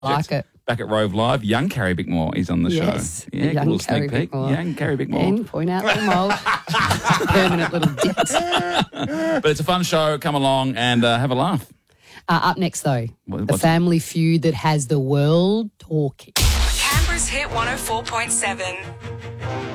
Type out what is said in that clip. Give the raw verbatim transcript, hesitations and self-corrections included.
Like it. Back at Rove Live, young Carrie Bickmore is on the Yes, show. Yeah, young a little Carrie sneak peek. Bickmore. Young Carrie Bickmore. And point out the mould. Permanent little dicks. But it's a fun show. Come along and uh, have a laugh. Uh, up next, though, What- the what's- family feud that has the world talking. Canberra's Hit one oh four point seven.